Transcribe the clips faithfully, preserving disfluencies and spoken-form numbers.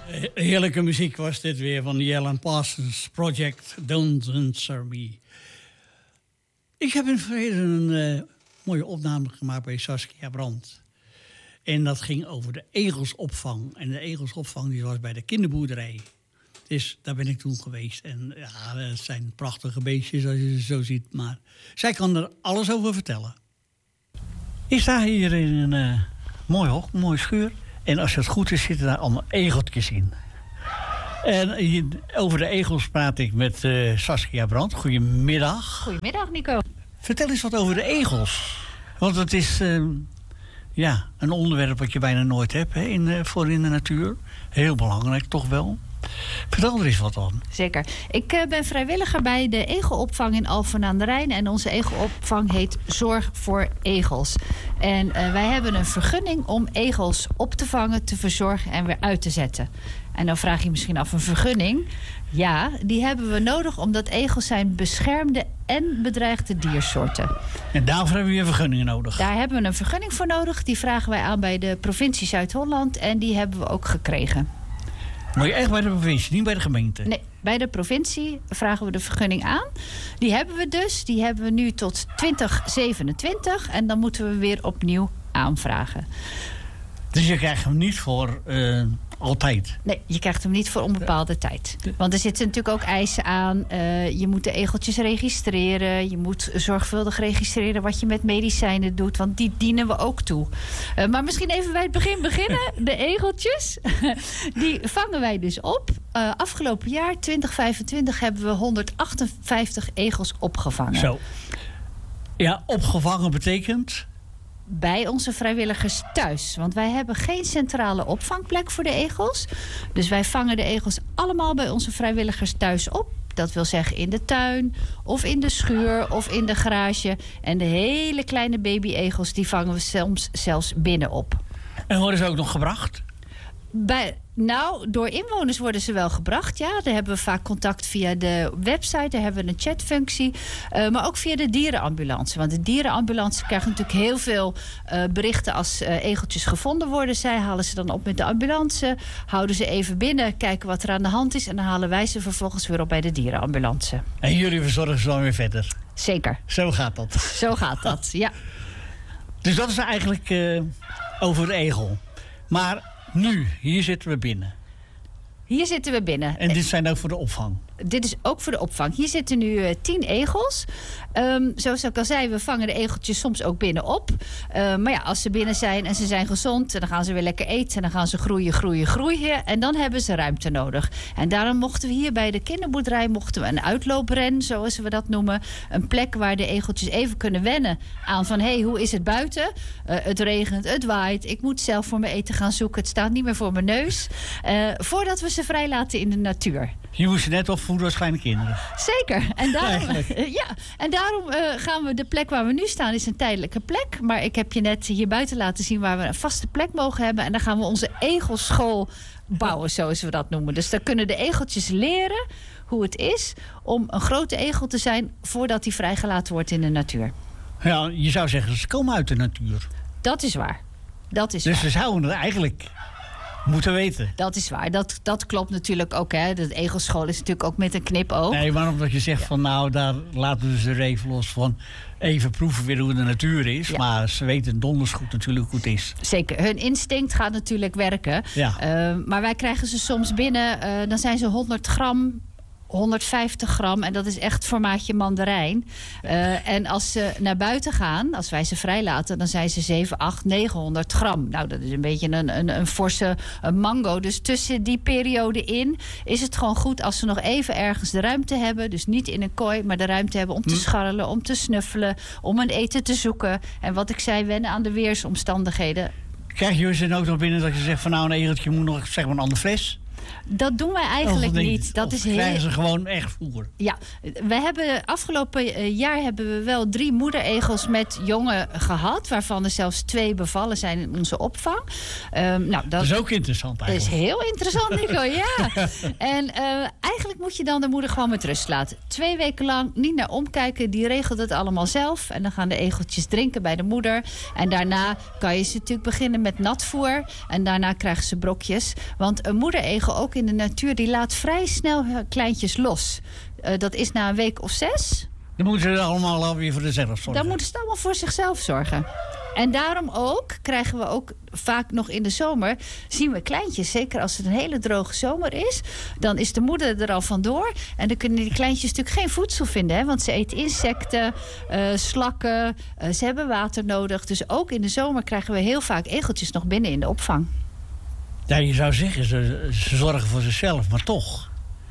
Heerlijke muziek was dit weer van de Alan Parsons Project, Don't Answer Me. Ik heb in het verleden een uh, mooie opname gemaakt bij Saskia Brandt. En dat ging over de egelsopvang. En de egelsopvang die was bij de kinderboerderij. Dus daar ben ik toen geweest. En ja, het zijn prachtige beestjes als je ze zo ziet. Maar zij kan er alles over vertellen. Ik sta hier in een uh, mooi hok, een mooie schuur. En als het goed is, zitten daar allemaal egeltjes in. En hier, over de egels praat ik met uh, Saskia Brandt. Goedemiddag. Goedemiddag, Nico. Vertel eens wat over de egels. Want het is uh, ja, een onderwerp wat je bijna nooit hebt hè, in, uh, voor in de natuur. Heel belangrijk, toch wel. Vertel er eens wat aan. Zeker. Ik uh, ben vrijwilliger bij de egelopvang in Alphen aan de Rijn. En onze egelopvang heet Zorg voor Egels. En uh, wij hebben een vergunning om egels op te vangen, te verzorgen en weer uit te zetten. En dan vraag je misschien af, een vergunning? Ja, die hebben we nodig omdat egels zijn beschermde en bedreigde diersoorten. En daarvoor hebben we een vergunning nodig? Daar hebben we een vergunning voor nodig. Die vragen wij aan bij de provincie Zuid-Holland en die hebben we ook gekregen. Maar je echt bij de provincie, niet bij de gemeente? Nee, bij de provincie vragen we de vergunning aan. Die hebben we dus. Die hebben we nu tot twintig zevenentwintig. En dan moeten we weer opnieuw aanvragen. Dus je krijgt hem niet voor uh, altijd? Nee, je krijgt hem niet voor onbepaalde tijd. Want er zitten natuurlijk ook eisen aan. Uh, je moet de egeltjes registreren. Je moet zorgvuldig registreren wat je met medicijnen doet. Want die dienen we ook toe. Uh, maar misschien even bij het begin beginnen. De egeltjes, die vangen wij dus op. Uh, afgelopen jaar, twintig vijfentwintig, hebben we honderdachtenvijftig egels opgevangen. Zo. Ja, opgevangen betekent... Bij onze vrijwilligers thuis. Want wij hebben geen centrale opvangplek voor de egels. Dus wij vangen de egels allemaal bij onze vrijwilligers thuis op. Dat wil zeggen in de tuin, of in de schuur, of in de garage. En de hele kleine baby-egels, die vangen we soms zelfs binnen op. En worden ze ook nog gebracht? Bij, nou, door inwoners worden ze wel gebracht, ja. Daar hebben we vaak contact via de website. Daar hebben we een chatfunctie. Uh, maar ook via de dierenambulance. Want de dierenambulance krijgt natuurlijk heel veel uh, berichten als uh, egeltjes gevonden worden. Zij halen ze dan op met de ambulance. Houden ze even binnen, kijken wat er aan de hand is. En dan halen wij ze vervolgens weer op bij de dierenambulance. En jullie verzorgen ze dan weer verder? Zeker. Zo gaat dat? Zo gaat dat, ja. Dus dat is eigenlijk uh, over de egel. Maar... Nu, hier zitten we binnen. Hier zitten we binnen. En dit zijn ook voor de opvang? Dit is ook voor de opvang. Hier zitten nu uh, tien egels. Um, zoals ik al zei, we vangen de egeltjes soms ook binnen op. Uh, maar ja, als ze binnen zijn en ze zijn gezond... dan gaan ze weer lekker eten en dan gaan ze groeien, groeien, groeien. En dan hebben ze ruimte nodig. En daarom mochten we hier bij de kinderboerderij... mochten we een uitloopren, zoals we dat noemen. Een plek waar de egeltjes even kunnen wennen aan van... hé, hey, hoe is het buiten? Uh, het regent, het waait. Ik moet zelf voor mijn eten gaan zoeken. Het staat niet meer voor mijn neus. Uh, voordat we ze vrijlaten in de natuur. Je moest ze net opvoeden als kleine kinderen. Zeker. En daarom, uh, ja, en daarom uh, gaan we de plek waar we nu staan is een tijdelijke plek. Maar ik heb je net hier buiten laten zien waar we een vaste plek mogen hebben. En dan gaan we onze egelschool bouwen, zoals we dat noemen. Dus daar kunnen de egeltjes leren hoe het is om een grote egel te zijn voordat hij vrijgelaten wordt in de natuur. Ja, je zou zeggen, ze komen uit de natuur. Dat is waar. Dat is dus waar. we zouden het eigenlijk moeten weten. Dat is waar. Dat, dat klopt natuurlijk ook. Hè. De egelschool is natuurlijk ook met een knipoog. Nee, maar omdat je zegt ja. van nou, daar laten we ze er even los van. Even proeven weer hoe de natuur is. Ja. Maar ze weten donders goed natuurlijk hoe het is. Zeker. Hun instinct gaat natuurlijk werken. Ja. Uh, maar wij krijgen ze soms binnen. Uh, dan zijn ze honderd gram... honderdvijftig gram en dat is echt formaatje mandarijn. Uh, en als ze naar buiten gaan, als wij ze vrijlaten... dan zijn ze zeven, acht, negenhonderd gram. Nou, dat is een beetje een, een, een forse een mango. Dus tussen die periode in is het gewoon goed... als ze nog even ergens de ruimte hebben. Dus niet in een kooi, maar de ruimte hebben om te scharrelen... om te snuffelen, om een eten te zoeken. En wat ik zei, wennen aan de weersomstandigheden. Krijg je ze ook nog binnen dat je zegt van nou, een egeltje moet nog zeg maar een andere fles? Dat doen wij eigenlijk niet. Dat of is krijgen heel... ze gewoon echt voer? Ja, wij hebben afgelopen jaar hebben we wel drie moederegels met jongen gehad, waarvan er zelfs twee bevallen zijn in onze opvang. Um, nou, dat, dat is ook interessant eigenlijk. Dat is heel interessant, Nico, ja. En uh, eigenlijk moet je dan de moeder gewoon met rust laten. Twee weken lang niet naar omkijken, die regelt het allemaal zelf. En dan gaan de egeltjes drinken bij de moeder. En daarna kan je ze natuurlijk beginnen met natvoer. En daarna krijgen ze brokjes. Want een moederegel ook in de natuur, die laat vrij snel kleintjes los. Uh, dat is na een week of zes. Dan moeten ze allemaal alweer voor zichzelf zorgen. Dan moeten ze allemaal voor zichzelf zorgen. En daarom ook krijgen we ook vaak nog in de zomer, zien we kleintjes. Zeker als het een hele droge zomer is. Dan is de moeder er al vandoor. En dan kunnen die kleintjes natuurlijk geen voedsel vinden. Hè, want ze eten insecten, uh, slakken. Uh, ze hebben water nodig. Dus ook in de zomer krijgen we heel vaak egeltjes nog binnen in de opvang. Ja, je zou zeggen, ze, ze zorgen voor zichzelf. Maar toch,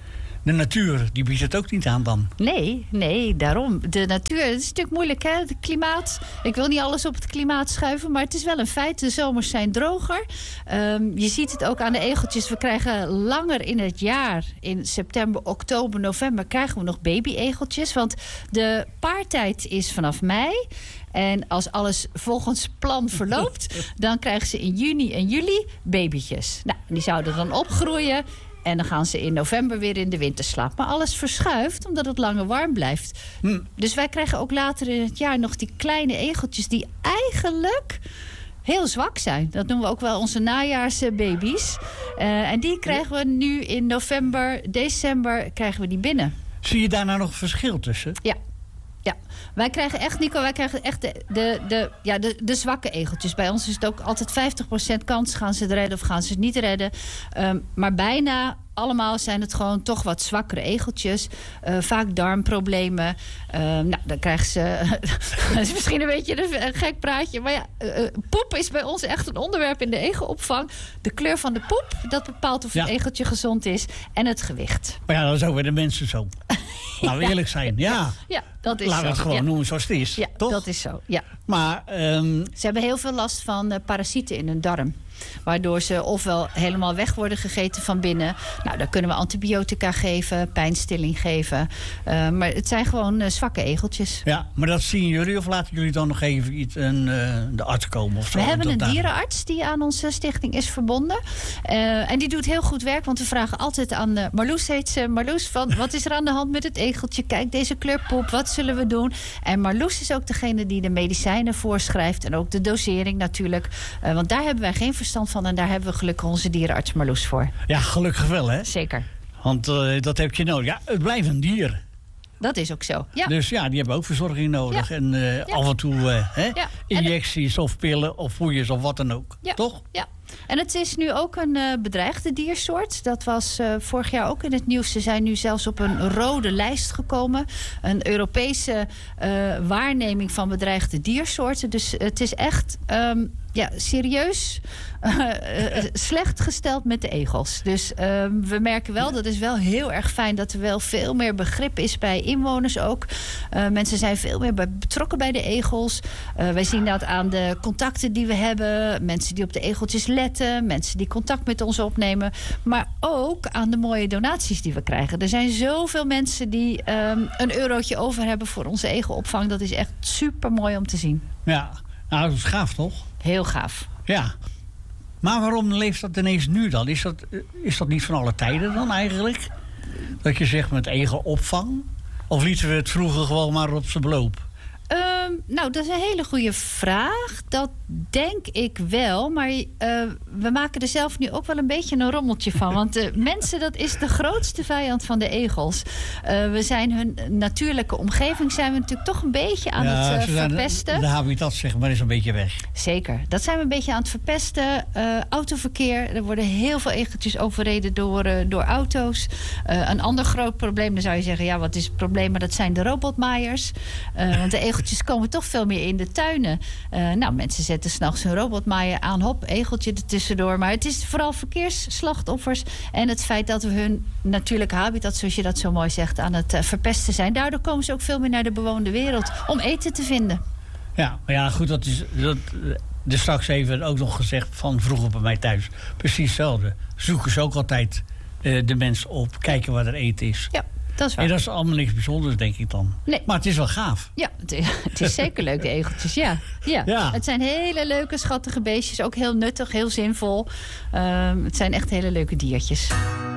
de natuur, die biedt het ook niet aan dan. Nee, nee, daarom. De natuur, het is natuurlijk moeilijk, hè? Het klimaat. Ik wil niet alles op het klimaat schuiven, maar het is wel een feit. De zomers zijn droger. Um, je ziet het ook aan de egeltjes. We krijgen langer in het jaar, in september, oktober, november, krijgen we nog baby-egeltjes. Want de paartijd is vanaf mei. En als alles volgens plan verloopt, dan krijgen ze in juni en juli babytjes. Nou, die zouden dan opgroeien. En dan gaan ze in november weer in de winterslaap. Maar alles verschuift omdat het langer warm blijft. Hm. Dus wij krijgen ook later in het jaar nog die kleine egeltjes die eigenlijk heel zwak zijn. Dat noemen we ook wel onze najaarsbaby's. Uh, en die krijgen we nu in november, december krijgen we die binnen. Zie je daar nou nog verschil tussen? Ja. Ja, wij krijgen echt, Nico, wij krijgen echt de, de, de, ja, de, de zwakke egeltjes. Bij ons is het ook altijd vijftig procent kans. Gaan ze het redden of gaan ze het niet redden? Um, maar bijna allemaal zijn het gewoon toch wat zwakkere egeltjes. Uh, vaak darmproblemen. Uh, nou, dan krijgen ze... dat is misschien een beetje een gek praatje. Maar ja, uh, poep is bij ons echt een onderwerp in de egelopvang. De kleur van de poep, dat bepaalt of ja. het egeltje gezond is. En het gewicht. Maar ja, dat is ook weer de mensen zo. Laten we eerlijk zijn. Ja, ja, ja dat is Laten we het zo. gewoon ja. noemen zoals het is. Ja, toch? Dat is zo, ja. Maar um... ze hebben heel veel last van uh, parasieten in hun darm. Waardoor ze ofwel helemaal weg worden gegeten van binnen. Nou, dan kunnen we antibiotica geven, pijnstilling geven. Uh, maar het zijn gewoon uh, zwakke egeltjes. Ja, maar dat zien jullie of laten jullie dan nog even iets, een, uh, de arts komen? Of zo, we hebben een daar... dierenarts die aan onze stichting is verbonden. Uh, en die doet heel goed werk, want we vragen altijd aan... Uh, Marloes heet ze. Marloes, van, wat is er aan de hand met het egeltje? Kijk, deze kleur poep, wat zullen we doen? En Marloes is ook degene die de medicijnen voorschrijft. En ook de dosering natuurlijk. Uh, want daar hebben wij geen verstand van. En daar hebben we gelukkig onze dierenarts Marloes voor. Ja, gelukkig wel, hè? Zeker. Want uh, dat heb je nodig. Ja, het blijft een dier. Dat is ook zo, ja. Dus ja, die hebben ook verzorging nodig. Ja. En uh, ja. af en toe uh, hè? Ja. injecties of pillen of voeders of wat dan ook. Ja. Toch? Ja. En het is nu ook een uh, bedreigde diersoort. Dat was uh, vorig jaar ook in het nieuws. Ze zijn nu zelfs op een rode lijst gekomen. Een Europese uh, waarneming van bedreigde diersoorten. Dus het is echt um, ja, serieus uh, uh, slecht gesteld met de egels. Dus uh, we merken wel, dat is wel heel erg fijn... dat er wel veel meer begrip is bij inwoners ook. Uh, mensen zijn veel meer bij, betrokken bij de egels. Uh, wij zien dat aan de contacten die we hebben. Mensen die op de egeltjes letten. Mensen die contact met ons opnemen. Maar ook aan de mooie donaties die we krijgen. Er zijn zoveel mensen die um, een eurotje over hebben voor onze egelopvang. Dat is echt super mooi om te zien. Ja, nou dat is gaaf toch? Heel gaaf. Ja. Maar waarom leeft dat ineens nu dan? Is dat, is dat niet van alle tijden dan eigenlijk? Dat je zegt met egelopvang? Of lieten we het vroeger gewoon maar op zijn beloop? Um, nou, dat is een hele goede vraag. Dat denk ik wel. Maar uh, we maken er zelf nu ook wel een beetje een rommeltje van. Want uh, mensen, dat is de grootste vijand van de egels. Uh, we zijn hun natuurlijke omgeving zijn we natuurlijk toch een beetje aan ja, het uh, verpesten. De, de habitat zeg maar is een beetje weg. Zeker. Dat zijn we een beetje aan het verpesten. Uh, autoverkeer. Er worden heel veel egeltjes overreden door, uh, door auto's. Uh, een ander groot probleem, dan zou je zeggen... ja, wat is het probleem? Maar dat zijn de robotmaaiers. Uh, want de egeltjes komen toch veel meer in de tuinen. Uh, nou, mensen zetten s'nachts een robotmaaier aan. Hop, egeltje er tussendoor. Maar het is vooral verkeersslachtoffers. En het feit dat we hun natuurlijke habitat, zoals je dat zo mooi zegt, aan het uh, verpesten zijn. Daardoor komen ze ook veel meer naar de bewoonde wereld om eten te vinden. Ja, maar ja, goed, dat is... Dat, er straks even ook nog gezegd van vroeger bij mij thuis. Precies hetzelfde. Zoeken ze ook altijd uh, de mensen op. Kijken waar er eten is. Ja. Dat is waar. En dat is allemaal niks bijzonders, denk ik dan. Nee. Maar het is wel gaaf. Ja, het is, het is zeker leuk, de egeltjes. Ja. Ja. ja. Het zijn hele leuke, schattige beestjes. Ook heel nuttig, heel zinvol. Uh, het zijn echt hele leuke diertjes.